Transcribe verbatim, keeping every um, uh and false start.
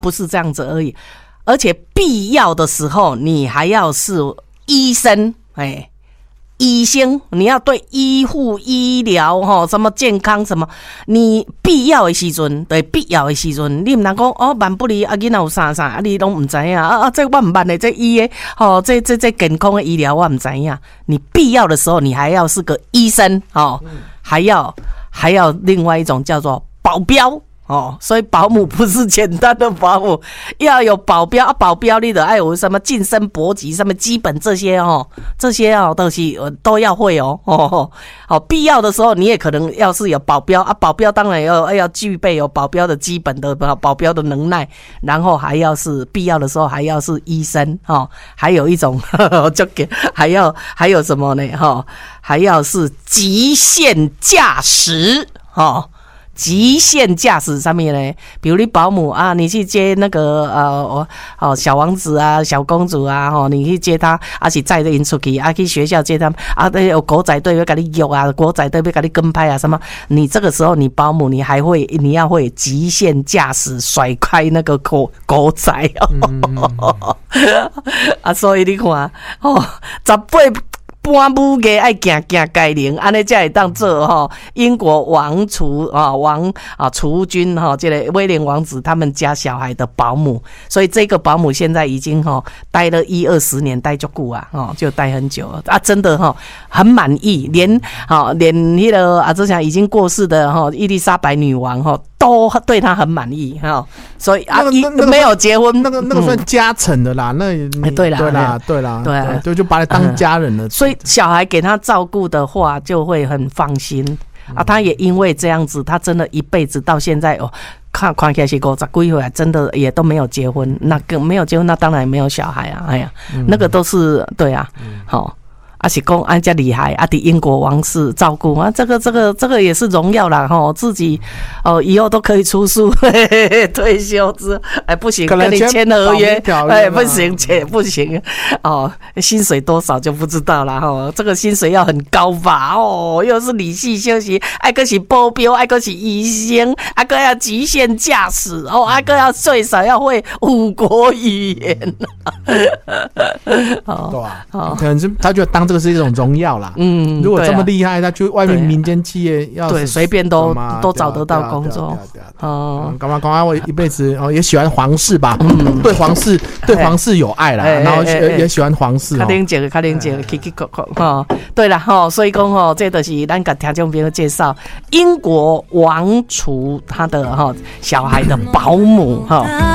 不是这样子而已，而且必要的时候你还要是医生，哎。医生，你要对医护、医疗吼，什么健康什么，你必要的时阵，对必要的时阵，你唔能讲哦，万不离啊，囡仔有啥啥，啊，你拢唔知影啊啊，这我唔捌的，这医的吼，这这这健康的医疗我唔知影。你必要的时候，你还要是个医生哦，还要还要另外一种叫做保镖。哦，所以保姆不是简单的保姆，要有保镖啊，保镖你的爱有什么晋升搏击，什么基本这些哦，这些哦东西都要会哦哦哦，必要的时候你也可能要是有保镖啊，保镖当然要要具备有保镖的基本的保镖的能耐，然后还要是必要的时候还要是医生哦，还有一种呵呵就给还要还有什么呢哈、哦，还要是极限驾驶哦。极限驾驶上面呢，比如你保姆啊，你去接那个呃哦小王子啊、小公主啊，吼、哦，你去接他，啊是载着因出去啊，去学校接他们啊，有狗仔队要给你约啊，狗仔队要给你跟拍啊，什么？你这个时候你保姆你还会你要会极限驾驶，甩开那个狗狗仔哦，嗯、啊，所以你看哦，十八。半母个爱行行改良，安尼才会当做吼英国王储啊王啊储君哈，这个威廉王子他们家小孩的保姆，所以这个保姆现在已经哈待了一二十年，待足久啊，哦就待很久了啊，真的哈很满意，连哈连那个啊之前已经过世的哈伊丽莎白女王哈都对他很满意哈，所以啊那个、 没有结婚， 那个那个算加成的啦，那对啦对啦对啦对啊， 就就把他当家人了， 所以。小孩给他照顾的话，就会很放心啊。他也因为这样子，他真的一辈子到现在哦，看看起来是五十几岁，真的也都没有结婚。那个没有结婚，那当然没有小孩啊。哎呀，嗯、那个都是对啊，好、嗯。而且公安家厉害啊，的英国王室照顾啊，这个这个这个也是荣耀啦哈，自己哦以后都可以出书，嘿嘿嘿退休之哎不行，跟你签合约，哎不行，且不行哦，薪水多少就不知道啦哈，这个薪水要很高吧哦，又是理系休息，爱个是保镖，爱个是医生，爱个要极限驾驶哦，爱个要最少要会五国语言， 哦，对啊，哦、可能是他觉得当。这个是一种荣耀啦，嗯，如果这么厉害，他去外面民间企业要对随便都都找得到工作哦。干嘛干嘛？我一辈子哦也喜欢皇室吧，嗯，对皇室对皇室有爱啦，然后也喜欢皇室。 卡丁姐，卡丁姐，起起扣扣哈。对啦哈，所以讲哈，这就是咱给听众朋友介绍英国王储他的哈小孩的保姆哈。